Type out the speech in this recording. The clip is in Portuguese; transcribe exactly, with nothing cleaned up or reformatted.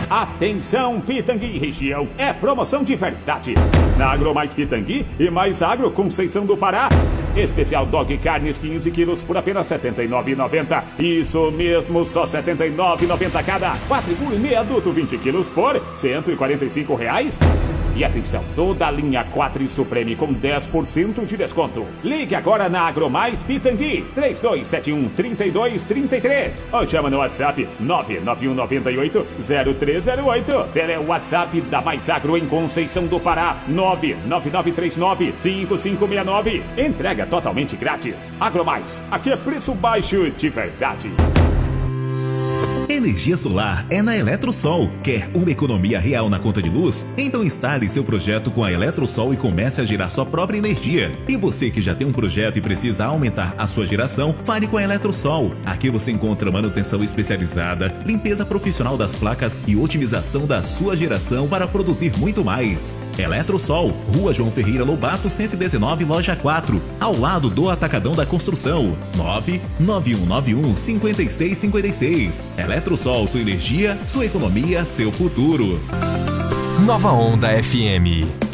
Atenção, Pitangui e região, é promoção de verdade. Na Agro Mais Pitangui e Mais Agro Conceição do Pará. Especial Dog Carnes quinze quilos por apenas setenta e nove reais e noventa centavos. Isso mesmo, só setenta e nove reais e noventa centavos cada. Quatro Gourmet adulto vinte quilos por cento e quarenta e cinco reais. E atenção, toda a linha quatro Supreme com dez por cento de desconto. Ligue agora na Agro Mais Pitangui, três dois sete um, três dois três três. Ou chama no WhatsApp nove nove um nove oito zero três zero oito. Pelo WhatsApp da Mais Agro em Conceição do Pará, nove nove nove três nove cinco cinco seis nove. Entrega totalmente grátis. Agro Mais, aqui é preço baixo de verdade. Energia solar é na Eletrosol. Quer uma economia real na conta de luz? Então instale seu projeto com a Eletrosol e comece a gerar sua própria energia. E você que já tem um projeto e precisa aumentar a sua geração, fale com a Eletrosol. Aqui você encontra manutenção especializada, limpeza profissional das placas e otimização da sua geração para produzir muito mais. Eletrosol, Rua João Ferreira Lobato, cento e dezenove, Loja quatro, ao lado do Atacadão da Construção. nove nove um nove um cinco seis cinco seis. Eletrosol, sua energia, sua economia, seu futuro. Nova Onda F M.